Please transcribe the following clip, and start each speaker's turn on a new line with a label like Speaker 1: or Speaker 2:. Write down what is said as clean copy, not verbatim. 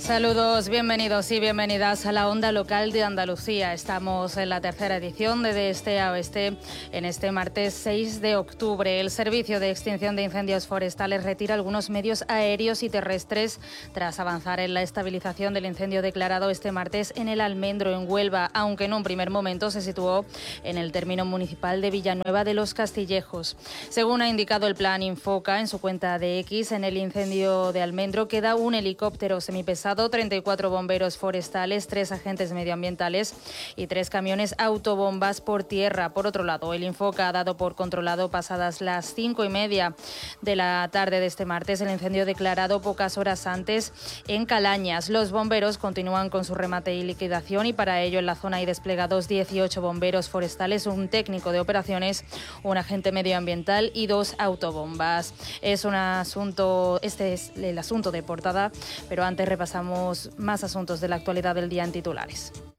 Speaker 1: Saludos, bienvenidos y bienvenidas a la Onda Local de Andalucía. Estamos en la tercera edición de Este a Oeste en este martes 6 de octubre. El Servicio de Extinción de Incendios Forestales retira algunos medios aéreos y terrestres tras avanzar en la estabilización del incendio declarado este martes en el Almendro, en Huelva, aunque en un primer momento se situó en el término municipal de Villanueva de los Castillejos. Según ha indicado el Plan Infoca en su cuenta de X, en el incendio de Almendro queda un helicóptero semipesado, 34 bomberos forestales, 3 agentes medioambientales y 3 camiones autobombas por tierra. Por otro lado, el Infoca ha dado por controlado pasadas las 5:30 de la tarde de este martes el incendio declarado pocas horas antes en Calañas. Los bomberos continúan con su remate y liquidación y para ello en la zona hay desplegados 18 bomberos forestales, un técnico de operaciones, un agente medioambiental y 2 autobombas. Este es el asunto de portada, pero antes repasamos más asuntos de la actualidad del día en titulares.